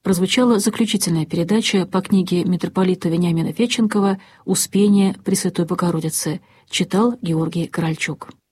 прозвучала заключительная передача по книге митрополита Вениамина Федченкова «Успение Пресвятой Богородицы». Читал Георгий Корольчук.